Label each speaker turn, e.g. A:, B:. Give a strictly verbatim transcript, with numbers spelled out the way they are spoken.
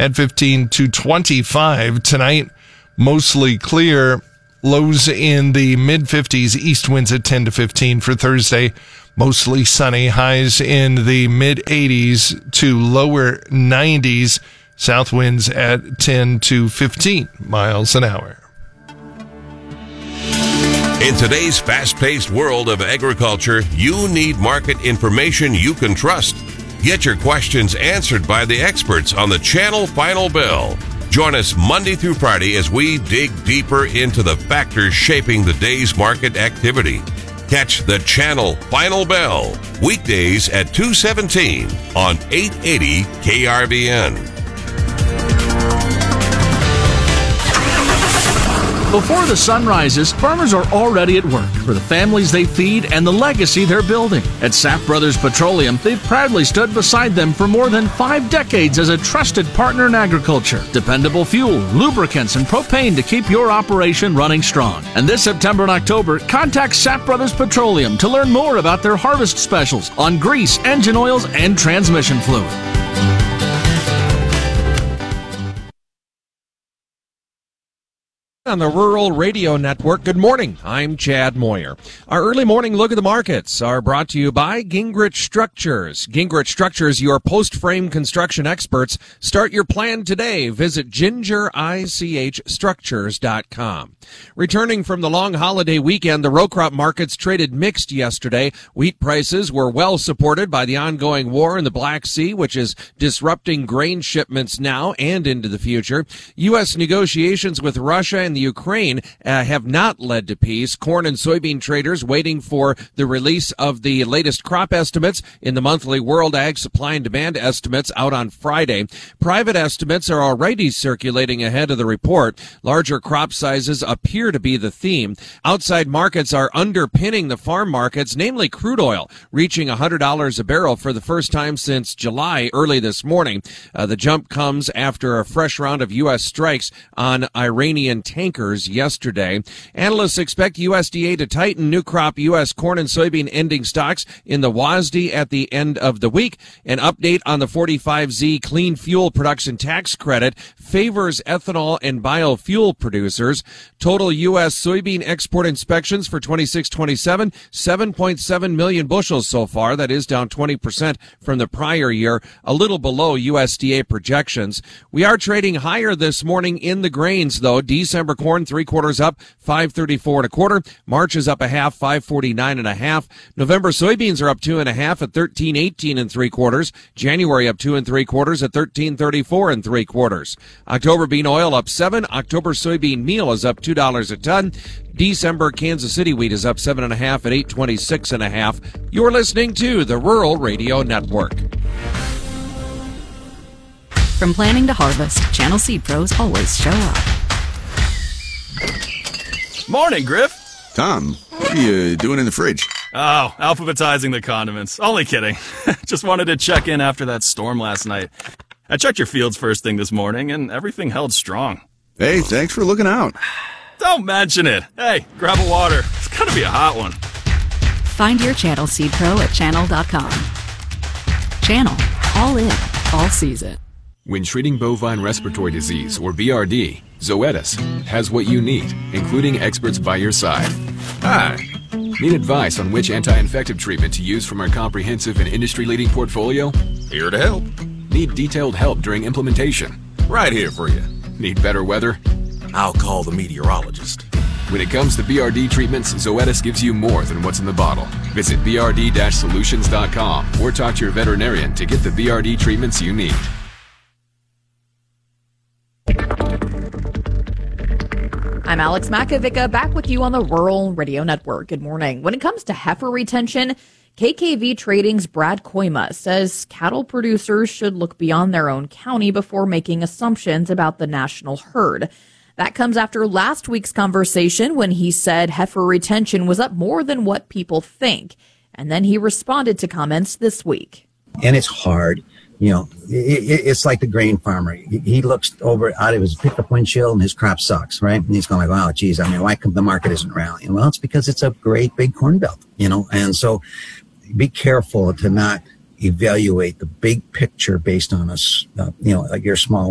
A: at fifteen to twenty-five. Tonight, mostly clear. Lows in the mid-fifties. East winds at ten to fifteen for Thursday. Mostly sunny. Highs in the mid-eighties to lower nineties. South winds at ten to fifteen miles an hour.
B: In today's fast-paced world of agriculture, you need market information you can trust. Get your questions answered by the experts on the Channel Final Bell. Join us Monday through Friday as we dig deeper into the factors shaping the day's market activity. Catch the Channel Final Bell weekdays at two seventeen on eight eighty K R V N.
C: Before the sun rises, farmers are already at work for the families they feed and the legacy they're building. At Sapp Brothers Petroleum, they've proudly stood beside them for more than five decades as a trusted partner in agriculture. Dependable fuel, lubricants, and propane to keep your operation running strong. And this September and October, contact Sapp Brothers Petroleum to learn more about their harvest specials on grease, engine oils, and transmission fluid.
D: On the Rural Radio Network, good morning. I'm Chad Moyer. Our early morning look at the markets are brought to you by Gingrich Structures. Gingrich Structures, your post-frame construction experts. Start your plan today. Visit ginger ich structures dot com. Returning from the long holiday weekend, the row crop markets traded mixed yesterday. Wheat prices were well supported by the ongoing war in the Black Sea, which is disrupting grain shipments now and into the future. U S negotiations with Russia and the Ukraine uh, have not led to peace. Corn and soybean traders waiting for the release of the latest crop estimates in the monthly World Ag Supply and Demand estimates out on Friday. Private estimates are already circulating ahead of the report. Larger crop sizes appear to be the theme. Outside markets are underpinning the farm markets, namely crude oil, reaching one hundred dollars a barrel for the first time since July early this morning. Uh, the jump comes after a fresh round of U S strikes on Iranian tankers yesterday. Analysts expect U S D A to tighten new crop U S corn and soybean ending stocks in the W A S D at the end of the week. An update on the forty-five Z clean fuel production tax credit favors ethanol and biofuel producers. Total U S soybean export inspections for twenty-six twenty-seven, seven point seven million bushels so far. That is down twenty percent from the prior year, a little below U S D A projections. We are trading higher this morning in the grains, though. December corn, three quarters up, five thirty-four and a quarter. March is up a half, five forty-nine and a half. November soybeans are up two and a half at thirteen eighteen and three quarters. January up two and three quarters at thirteen thirty-four and three quarters. October bean oil up seven. October soybean meal is up two dollars a ton. December Kansas City wheat is up seven and a half at eight twenty-six and a half. You're listening to the Rural Radio Network.
E: From planning to harvest, Channel Seed Pros always show up.
F: Morning, Griff.
G: Tom, what are you doing in the fridge?
F: Oh, alphabetizing the condiments. Only kidding. Just wanted to check in after that storm last night. I checked your fields first thing this morning, and everything held strong.
G: Hey, thanks for looking out.
F: Don't mention it. Hey, grab a water. It's gotta be a hot one.
E: Find your Channel Seed Pro at channel dot com. Channel. All in. All season.
H: When treating bovine respiratory disease, or B R D, Zoetis has what you need, including experts by your side. Hi. Need advice on which anti-infective treatment to use from our comprehensive and industry-leading portfolio?
G: Here to help.
H: Need detailed help during implementation?
G: Right here for you.
H: Need better weather?
G: I'll call the meteorologist.
H: When it comes to B R D treatments, Zoetis gives you more than what's in the bottle. Visit b r d dash solutions dot com or talk to your veterinarian to get the B R D treatments you need.
I: I'm Alex Makovica, back with you on the Rural Radio Network. Good morning. When it comes to heifer retention, K K V Trading's Brad Koima says cattle producers should look beyond their own county before making assumptions about the national herd. That comes after last week's conversation when he said heifer retention was up more than what people think. And then he responded to comments this week.
J: And it's hard. You know, it, it, it's like the grain farmer. He, he looks over out of his pickup windshield and his crop sucks, right? And he's going like, oh, geez, I mean, why come the market isn't rallying? Well, it's because it's a great big corn belt, you know, and so be careful to not evaluate the big picture based on a, uh, you know, your small